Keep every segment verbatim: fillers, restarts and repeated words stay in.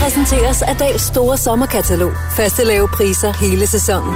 præsenteres af Dahls store sommerkatalog. Faste lave priser hele sæsonen.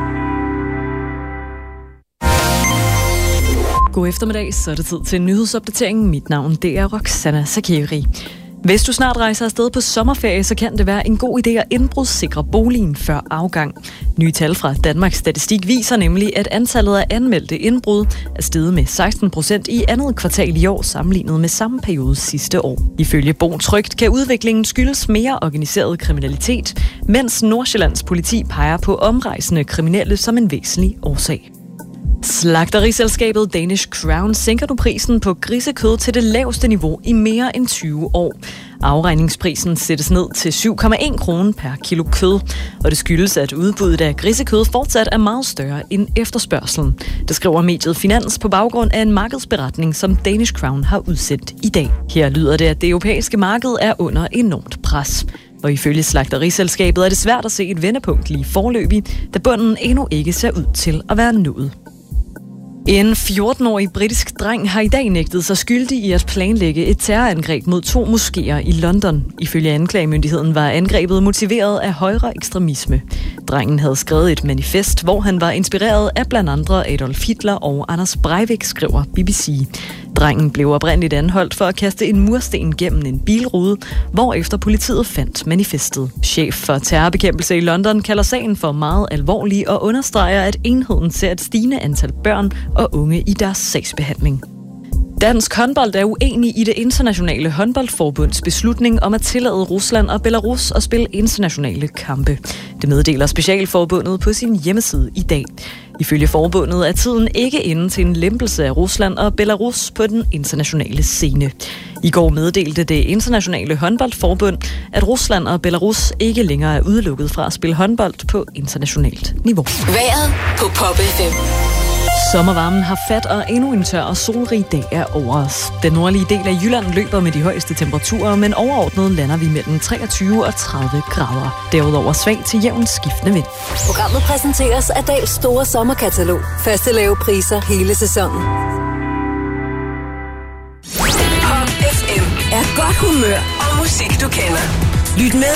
God eftermiddag, så er det tid til nyhedsopdateringen. Mit navn det er Roxana Sakiri. Hvis du snart rejser afsted på sommerferie, så kan det være en god idé at indbrudssikre boligen før afgang. Nye tal fra Danmarks Statistik viser nemlig, at antallet af anmeldte indbrud er steget med seksten procent i andet kvartal i år, sammenlignet med samme periode sidste år. Ifølge Bo Trygt kan udviklingen skyldes mere organiseret kriminalitet, mens Nordsjællands politi peger på omrejsende kriminelle som en væsentlig årsag. Slagteriselskabet Danish Crown sænker nu prisen på grisekød til det laveste niveau i mere end tyve år. Afregningsprisen sættes ned til syv komma en kroner per kilo kød, og det skyldes, at udbuddet af grisekød fortsat er meget større end efterspørgselen. Det skriver mediet Finans på baggrund af en markedsberetning, som Danish Crown har udsendt i dag. Her lyder det, at det europæiske marked er under enormt pres. Og ifølge slagteriselskabet er det svært at se et vendepunkt lige foreløbig, da bunden endnu ikke ser ud til at være nået. En fjorten-årig britisk dreng har i dag nægtet sig skyldig i at planlægge et terrorangreb mod to moskéer i London. Ifølge anklagemyndigheden var angrebet motiveret af højre ekstremisme. Drengen havde skrevet et manifest, hvor han var inspireret af blandt andre Adolf Hitler og Anders Breivik, skriver B B C. Drengen blev oprindeligt anholdt for at kaste en mursten gennem en bilrude, hvorefter politiet fandt manifestet. Chef for terrorbekæmpelse i London kalder sagen for meget alvorlig og understreger, at enheden ser et stigende antal børn og unge i deres sagsbehandling. Dansk håndbold er uenig i det internationale håndboldforbunds beslutning om at tillade Rusland og Belarus at spille internationale kampe. Det meddeler specialforbundet på sin hjemmeside i dag. Ifølge forbundet er tiden ikke inde til en lempelse af Rusland og Belarus på den internationale scene. I går meddelte det internationale håndboldforbund, at Rusland og Belarus ikke længere er udelukket fra at spille håndbold på internationalt niveau. Vejret på Pop F M. Sommervarmen har fat, og endnu en tør og solrig dag er over os. Den nordlige del af Jylland løber med de højeste temperaturer, men overordnet lander vi mellem treogtyve og tredive grader. Derudover svag til jævn skiftende vind. Programmet præsenteres af Dahls store sommerkatalog. Faste lave priser hele sæsonen. Pop F M er godt humør og musik, du kender. Lyt med